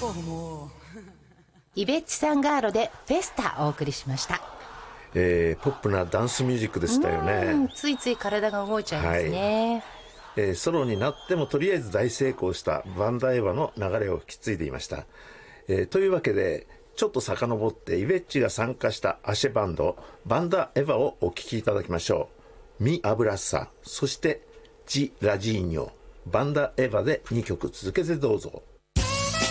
イベッチサンガーロでフェスタお送りしました。 ポップなダンスミュージックでしたよね。 ついつい体が動いちゃいますね。 ソロになってもとりあえず大成功したバンダエヴァの流れを引き継いでいました。というわけでちょっと遡ってイベッチが参加したアシェバンドバンダエヴァをお聴きいただきましょう。ミ・アブラッサ、そしてジ・ラジーニョ、バンダエヴァで2曲続けてどうぞ。